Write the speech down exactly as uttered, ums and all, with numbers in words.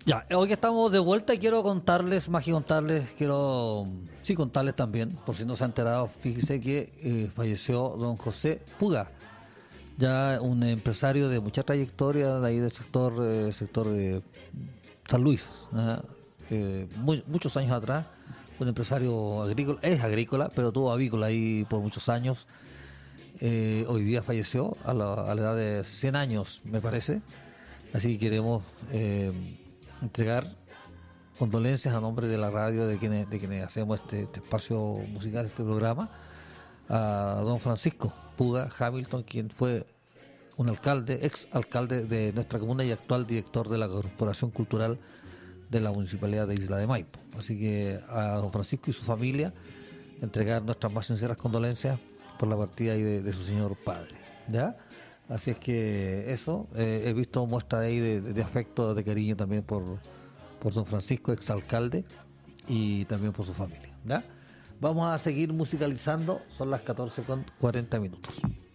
Ya, hoy que estamos de vuelta y quiero contarles, más que contarles, quiero, sí, contarles también, por si no se han enterado, fíjese que eh, falleció don José Puga, ya un empresario de mucha trayectoria de ahí del sector, eh, sector de San Luis, ¿ah? Eh, muy- muchos años atrás, un empresario agrícola, es agrícola, pero tuvo avícola ahí por muchos años. Eh, hoy día falleció a la, a la edad de cien años, me parece. Así que queremos eh, entregar condolencias a nombre de la radio, de quienes, de quienes hacemos este, este espacio musical, este programa, a don Francisco Puga Hamilton, quien fue un alcalde, ex alcalde de nuestra comuna y actual director de la Corporación Cultural de la Municipalidad de Isla de Maipo. Así que a don Francisco y su familia entregar nuestras más sinceras condolencias por la partida ahí de, de su señor padre, ¿ya? Así es que eso, eh, he visto muestras ahí de, de, de afecto, de cariño también por, por don Francisco, exalcalde, y también por su familia, ¿ya? Vamos a seguir musicalizando, son las catorce con cuarenta minutos.